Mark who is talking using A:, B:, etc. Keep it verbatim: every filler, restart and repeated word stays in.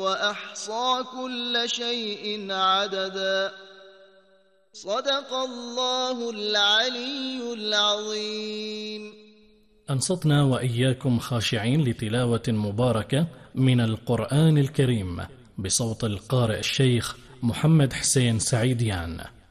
A: وأحصى كل شيء عددا. صدق الله العلي العظيم.
B: أنصتنا وإياكم خاشعين لتلاوة مباركة من القرآن الكريم بصوت القارئ الشيخ محمد حسين سعيديان.